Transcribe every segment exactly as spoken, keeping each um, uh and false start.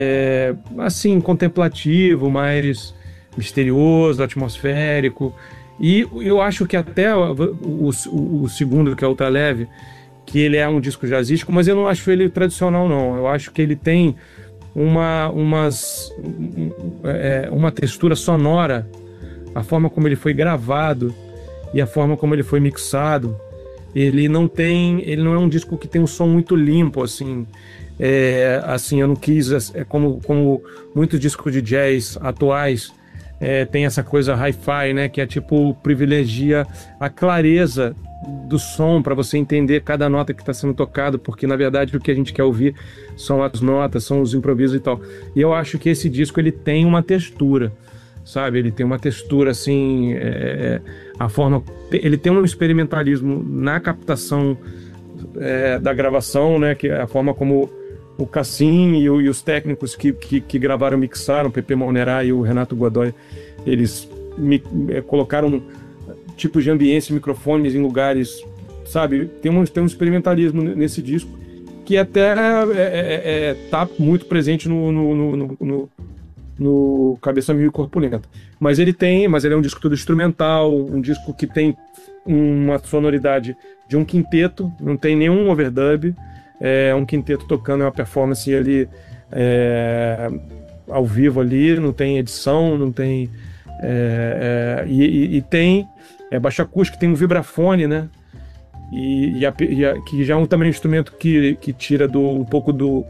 é, assim, contemplativo, mais misterioso, atmosférico. E eu acho que até o, o, o segundo, que é Ultraleve, que ele é um disco jazzístico, mas eu não acho ele tradicional, não. Eu acho que ele tem uma, umas, é, uma textura sonora, a forma como ele foi gravado e a forma como ele foi mixado. Ele não tem, ele não é um disco que tem um som muito limpo, assim. É, assim, eu não quis, é como, como muitos discos de jazz atuais é, tem essa coisa hi-fi, né, que é tipo privilegia a clareza do som para você entender cada nota que está sendo tocado, porque na verdade o que a gente quer ouvir são as notas, são os improvisos e tal. E eu acho que esse disco ele tem uma textura, sabe? Ele tem uma textura assim, é, a forma, ele tem um experimentalismo na captação é, da gravação, né? Que é a forma como o Cassim e, o, e os técnicos que, que, que gravaram, mixaram, o Pepe Malnerá e o Renato Godoy, eles me, é, colocaram tipos de ambiência, microfones em lugares, sabe? Tem um, tem um experimentalismo nesse disco que até é, é, é, tá muito presente no, no, no, no, no no Cabeça Mil e Corpulenta. Mas ele tem, mas ele é um disco todo instrumental, um disco que tem uma sonoridade de um quinteto, não tem nenhum overdub, é um quinteto tocando, é uma performance ali é, ao vivo ali, não tem edição, não tem é, é, e, e, e tem é, baixo acústico, tem um vibrafone, né? E, e, a, e a, que já é um, também um instrumento que, que tira do, um pouco do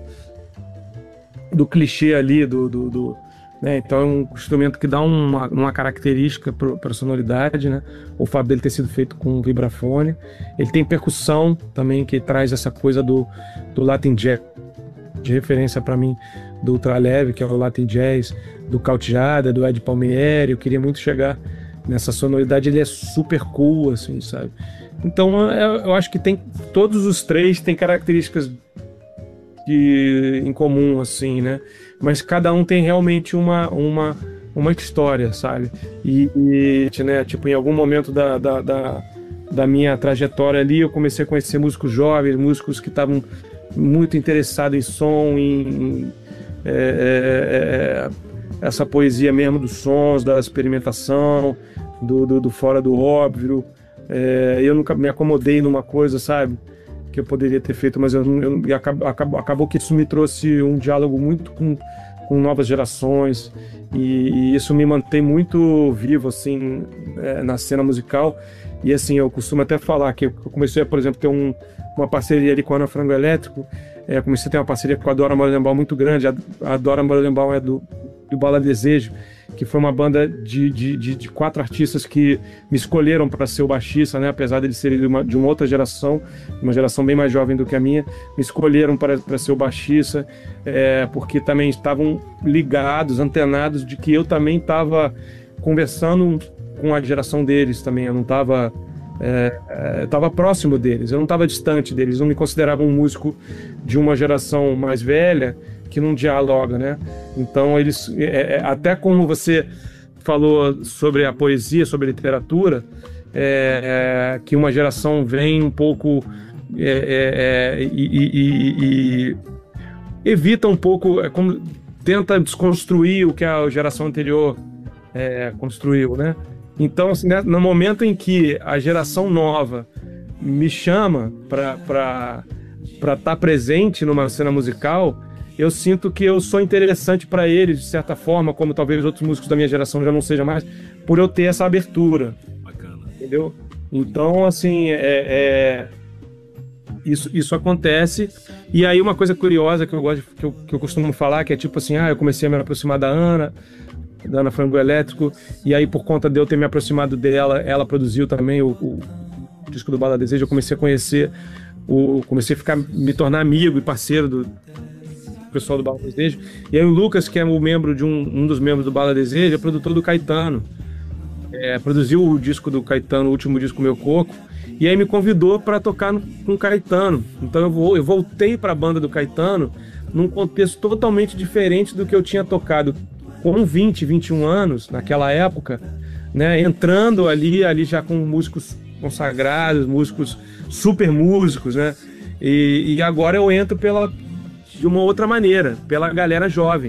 do clichê ali do, do, do né? Então é um instrumento que dá uma, uma característica para a sonoridade, né? O fato dele ter sido feito com vibrafone. Ele tem percussão também, que traz essa coisa do, do Latin Jazz, de referência para mim do Ultraleve, que é o Latin Jazz, do Cauteada, do Ed Palmieri. Eu queria muito chegar nessa sonoridade. Ele é super cool, assim, sabe? Então eu, eu acho que tem, todos os três têm características de, em comum, assim, né? Mas cada um tem realmente uma, uma, uma história, sabe? E, e né, tipo, em algum momento da, da, da, da minha trajetória ali, eu comecei a conhecer músicos jovens, músicos que estavam muito interessados em som, em, em é, é, é, essa poesia mesmo dos sons, da experimentação, do, do, do fora do óbvio. É, eu nunca me acomodei numa coisa, sabe? Que eu poderia ter feito, mas eu, eu, eu acabou, acabou que isso me trouxe um diálogo muito com, com novas gerações e, e isso me mantém muito vivo, assim, é, na cena musical. E assim, eu costumo até falar que eu comecei a, por exemplo, ter um, uma parceria ali com a Ana Frango Elétrico, é, comecei a ter uma parceria com a Dora Molenbaum muito grande. A, a Dora Molenbaum é do, do Bala Desejo, que foi uma banda de, de, de, de quatro artistas que me escolheram para ser o baixista, né? Apesar de eles serem de uma, de uma outra geração, uma geração bem mais jovem do que a minha, me escolheram para ser o baixista, é, porque também estavam ligados, antenados de que eu também estava conversando com a geração deles também, eu não estava... É, estava próximo deles, eu não estava distante deles, não me consideravam um músico de uma geração mais velha que não dialoga, né? Então eles, é, é, até como você falou sobre a poesia, sobre a literatura, é, é, que uma geração vem um pouco é, é, e, e, e, e evita um pouco, é, como, tenta desconstruir o que a geração anterior é, construiu, né? Então, assim, né, no momento em que a geração nova me chama para estar tá presente numa cena musical, eu sinto que eu sou interessante para eles, de certa forma, como talvez outros músicos da minha geração já não sejam mais, por eu ter essa abertura. Bacana. Entendeu? Então, assim, é, é... Isso, isso acontece. E aí uma coisa curiosa que eu gosto, que eu, que eu costumo falar, que é tipo assim, ah, eu comecei a me aproximar da Ana, da Ana Frango Elétrico, e aí por conta de eu ter me aproximado dela, ela produziu também o, o disco do Bala Desejo, eu comecei a conhecer, o, comecei a ficar, me tornar amigo e parceiro do pessoal do Bala Desejo. E aí o Lucas, que é um membro de um, um dos membros do Bala Desejo, é produtor do Caetano, é, produziu o disco do Caetano, o último disco Meu Coco, e aí me convidou para tocar no, com o Caetano. Então eu, vou, eu voltei para a banda do Caetano num contexto totalmente diferente do que eu tinha tocado com vinte, vinte e um anos, naquela época, né, entrando ali, ali já com músicos consagrados, músicos, super músicos, né, e, e agora eu entro pela, de uma outra maneira, pela galera jovem.